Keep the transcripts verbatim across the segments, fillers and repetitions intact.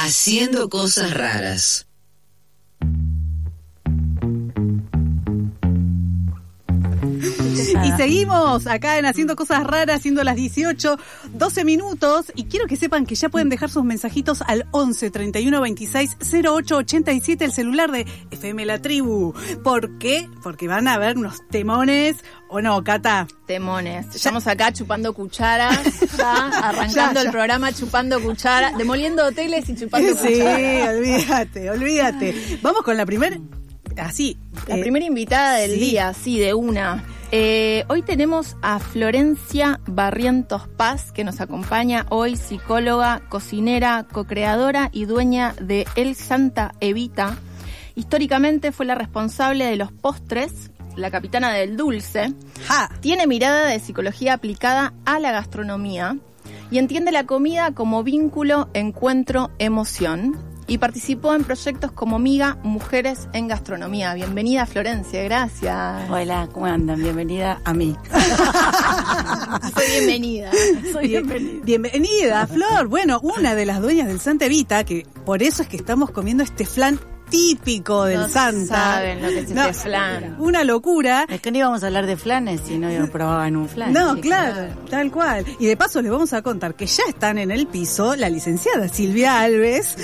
Haciendo cosas raras. Y seguimos acá en Haciendo Cosas Raras, siendo las dieciocho, doce minutos. Y quiero que sepan que ya pueden dejar sus mensajitos al once, treinta y uno, veintiséis, cero ocho, ochenta y siete, el celular de F M La Tribu. ¿Por qué? Porque van a haber unos temones, ¿o no, Cata? Temones. Estamos acá chupando cucharas, ya, arrancando Ya, ya. el programa chupando cucharas, demoliendo hoteles y chupando Sí, cucharas. olvídate, olvídate. Vamos con la primer, así. La eh, primera invitada del sí. día, sí, de una. Eh, hoy tenemos a Florencia Barrientos Paz, que nos acompaña hoy, psicóloga, cocinera, co-creadora y dueña de El Santa Evita. Históricamente fue la responsable de los postres, la capitana del dulce. Ja. Tiene mirada de psicología aplicada a la gastronomía y entiende la comida como vínculo, encuentro, emoción. Y participó en proyectos como Miga, Mujeres en Gastronomía. Bienvenida, Florencia, gracias. Hola, ¿cómo andan? Bienvenida a mí. Soy bienvenida. Soy Bien- bienvenida. Bienvenida, Flor. Bueno, una de las dueñas del Santa Evita, que por eso es que estamos comiendo este flan típico del No Santa. saben lo que es No, este flan. Una locura. Es que no íbamos a hablar de flanes si no probaban un flan. No, chicos. claro, tal cual. Y de paso les vamos a contar que ya están en el piso la licenciada Silvia Alves.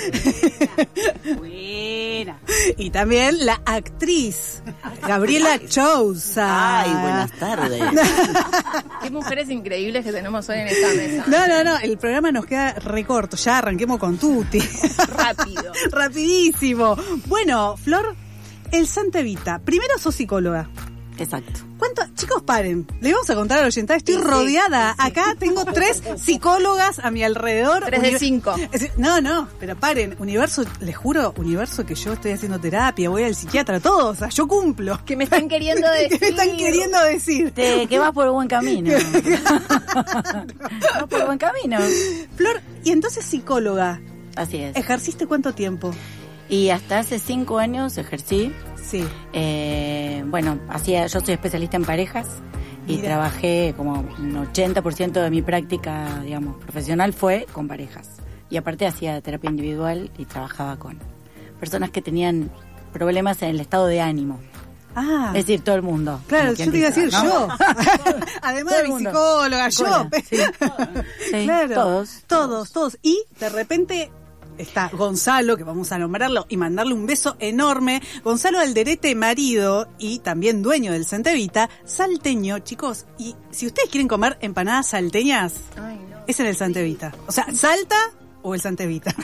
Buena. Y también la actriz Gabriela Chousa. Ay, buenas tardes. Qué mujeres increíbles que tenemos hoy en esta mesa. No, no, no, el programa nos queda recorto, ya arranquemos con Tuti. Rápido. Rapidísimo. Bueno, Flor, el Santa Evita. Primero sos psicóloga. Exacto. ¿Cuánto? Chicos, paren. Le vamos a contar a la oyentada. Estoy Sí, sí, rodeada. sí, sí. Acá tengo tres psicólogas a mi alrededor. Tres de Uni- cinco. Es decir, No, no, pero paren. Universo, les juro, universo que yo estoy haciendo terapia, voy al psiquiatra, todo. O sea, yo cumplo. Que me están queriendo ¿Qué decir. me están queriendo decir? Te, que vas por buen camino. Vas por buen camino. Flor, y entonces psicóloga, Así es. ¿ejerciste cuánto tiempo? Y hasta hace cinco años ejercí. Sí. Eh, bueno, hacía, yo soy especialista en parejas y Mira. trabajé como un ochenta por ciento de mi práctica, digamos, profesional fue con parejas. Y aparte hacía terapia individual y trabajaba con personas que tenían problemas en el estado de ánimo. Ah, Es decir, todo el mundo. claro, como yo quien te iba a dice, decir ¿no? yo. Además Todo de el mi mundo. psicóloga, yo. Escuela, sí. Sí, Claro, todos. todos, todos. Y de repente está Gonzalo, que vamos a nombrarlo y mandarle un beso enorme. Gonzalo Alderete, marido y también dueño del Santa Evita, salteño, chicos. Y si ustedes quieren comer empanadas salteñas, Ay, no. es en el Santa Evita. O sea, Salta o el Santa Evita.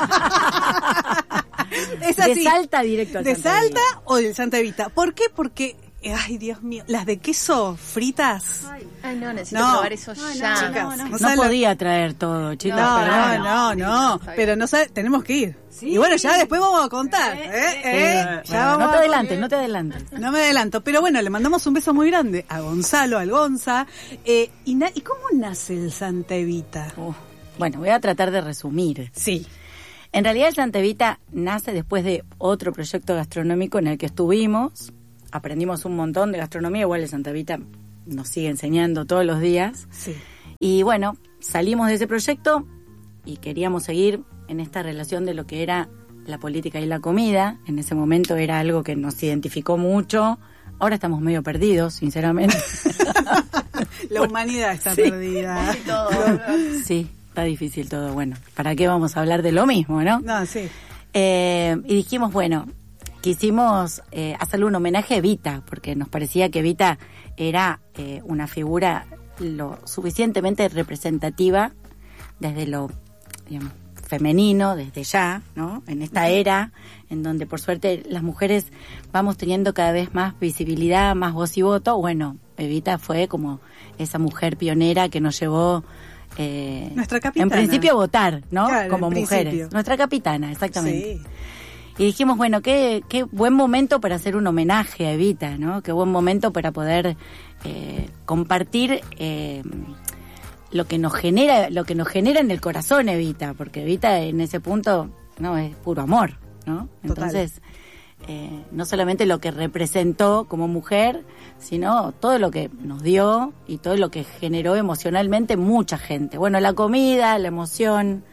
Es así. De Salta directo al ¿De Santa Salta Evita. o del Santa Evita? ¿Por qué? Porque, ay, Dios mío, las de queso fritas. Ay, no, necesito No. probar eso Ay, no, ya. chicas, No, no, no no saben lo- podía traer todo, chicos. No, pero no, bueno. no, no, Está bien. pero no sabe, tenemos que ir. Y bueno, ya después vamos a contar, ¿eh? ¿Eh? Eh, Ya bueno, vamos no te a- adelantes, no te adelantes. No me adelanto, pero bueno, le mandamos un beso muy grande a Gonzalo, al Gonza. Eh, y, na- ¿Y cómo nace el Santa Evita? Uf. Bueno, voy a tratar de resumir. Sí. En realidad el Santa Evita nace después de otro proyecto gastronómico en el que estuvimos. Aprendimos un montón de gastronomía, igual el Santa Evita nos sigue enseñando todos los días. Sí. Y bueno, salimos de ese proyecto y queríamos seguir en esta relación de lo que era la política y la comida. En ese momento era algo que nos identificó mucho. Ahora estamos medio perdidos, sinceramente. La humanidad está Sí. perdida. Todo. Sí, está difícil todo. Bueno, ¿para qué vamos a hablar de lo mismo, no? No, sí. Eh, y dijimos, bueno, quisimos eh, hacerle un homenaje a Evita, porque nos parecía que Evita era eh, una figura lo suficientemente representativa desde lo, digamos, femenino, desde ya, ¿no? En esta era en donde por suerte las mujeres vamos teniendo cada vez más visibilidad, más voz y voto. Bueno, Evita fue como esa mujer pionera que nos llevó eh, Nuestra capitana. en principio a votar, ¿no? Claro, como en mujeres. principio. Nuestra capitana, exactamente. Sí. Y dijimos, bueno, qué, qué buen momento para hacer un homenaje a Evita, ¿no? Qué buen momento para poder eh, compartir eh, lo que nos genera, lo que nos genera en el corazón Evita, porque Evita en ese punto no es puro amor, ¿no? Total. Entonces, eh, no solamente lo que representó como mujer, sino todo lo que nos dio y todo lo que generó emocionalmente mucha gente. Bueno, la comida, la emoción,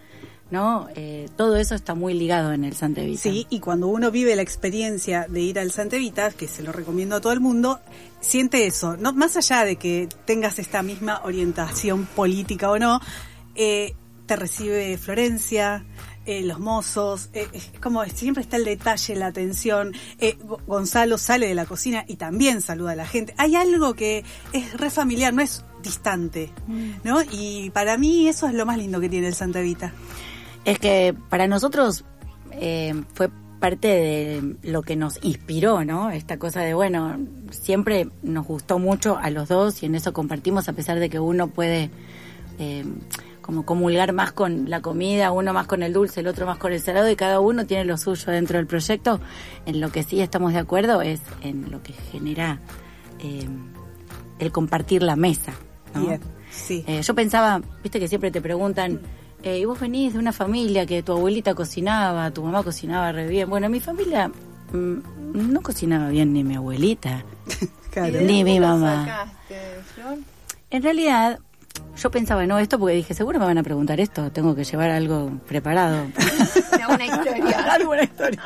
¿no? Eh, todo eso está muy ligado en el Santa Evita. Sí, y cuando uno vive la experiencia de ir al Santa Evita, que se lo recomiendo a todo el mundo, siente eso, no, más allá de que tengas esta misma orientación política o no, eh, te recibe Florencia, eh, los mozos, eh, es como siempre está el detalle, la atención. eh, Gonzalo sale de la cocina y también saluda a la gente. Hay algo que es re familiar, no es distante, ¿no? Y para mí eso es lo más lindo que tiene el Santa Evita. Es que para nosotros eh, fue parte de lo que nos inspiró, ¿no? Esta cosa de, bueno, siempre nos gustó mucho a los dos y en eso compartimos, a pesar de que uno puede eh, como comulgar más con la comida, uno más con el dulce, el otro más con el salado, y cada uno tiene lo suyo dentro del proyecto. En lo que sí estamos de acuerdo es en lo que genera eh, el compartir la mesa, ¿no? Bien, sí. Eh, yo pensaba, viste que siempre te preguntan, eh, y vos venís de una familia que tu abuelita cocinaba, tu mamá cocinaba re bien. Bueno, mi familia mmm, no cocinaba bien ni mi abuelita, Claro. ni mi mamá. Sacaste, Flor? En realidad, yo pensaba, no, esto porque dije, seguro me van a preguntar esto, tengo que llevar algo preparado. Una buena historia. Alguna historia.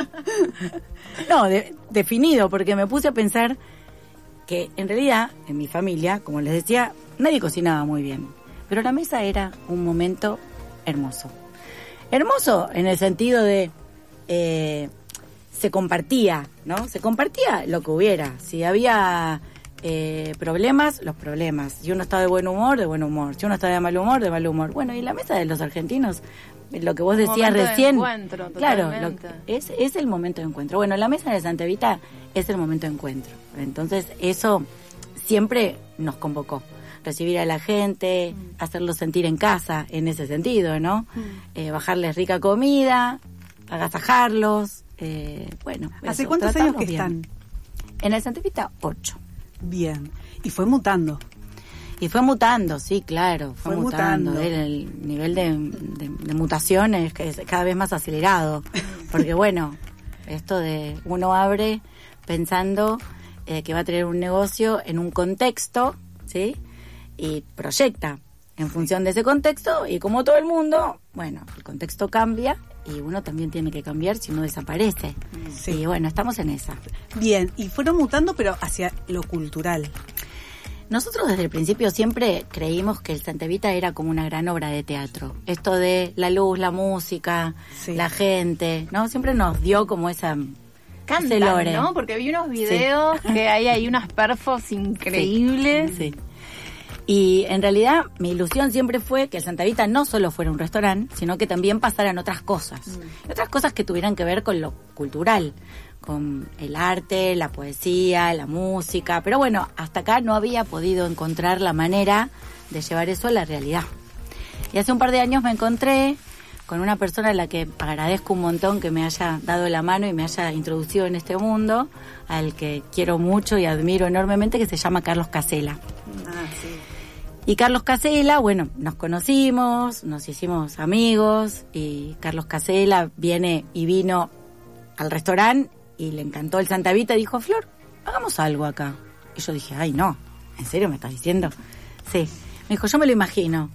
No, de- definido, porque me puse a pensar que en realidad, en mi familia, como les decía, nadie cocinaba muy bien. Pero la mesa era un momento hermoso. Hermoso en el sentido de eh, se compartía, ¿no? Se compartía lo que hubiera. Si había eh, problemas, los problemas. Si uno estaba de buen humor, de buen humor. Si uno estaba de mal humor, de mal humor. Bueno, y la mesa de los argentinos, lo que vos decías Momento de recién, encuentro, claro, lo- totalmente. es, es el momento de encuentro. Bueno, la mesa de Santa Evita es el momento de encuentro. Entonces, eso siempre nos convocó. Recibir a la gente, Mm. hacerlos sentir en casa, en ese sentido, ¿no? Mm. Eh, bajarles rica comida, agasajarlos, eh, bueno. ¿Hace eso, cuántos años tratarlos que bien. están? En el Santa Evita, ocho. Bien. Y fue mutando. Y fue mutando, sí, claro, fue, Fue mutando. mutando. El, el nivel de, de, de mutación es, que es cada vez más acelerado. Porque bueno, esto de uno abre pensando eh, que va a tener un negocio en un contexto, ¿sí? Y proyecta en función de ese contexto, y como todo el mundo, bueno, el contexto cambia y uno también tiene que cambiar, si no desaparece. Sí. Y bueno, estamos en esa. Bien. Y fueron mutando, pero hacia lo cultural. Nosotros desde el principio siempre creímos que el Santa Evita era como una gran obra de teatro. Esto de la luz, la música, Sí. la gente, ¿no? Siempre nos dio como esa... ese Cantan, lore. ¿no? Porque vi unos videos que hay ahí unas perfos increíbles. Sí. Y en realidad mi ilusión siempre fue que el Santa Evita no solo fuera un restaurante, sino que también pasaran otras cosas. Mm. Otras cosas que tuvieran que ver con lo cultural, con el arte, la poesía, la música. Pero bueno, hasta acá no había podido encontrar la manera de llevar eso a la realidad. Y hace un par de años me encontré con una persona a la que agradezco un montón que me haya dado la mano y me haya introducido en este mundo, al que quiero mucho y admiro enormemente, que se llama Carlos Casella. Ah, sí. Y Carlos Casella, bueno, nos conocimos, nos hicimos amigos, y Carlos Casella viene y vino al restaurante y le encantó el Santa Evita y dijo, Flor, hagamos algo acá. Y yo dije, ay no, ¿en serio me estás diciendo? Sí. Me dijo, yo me lo imagino.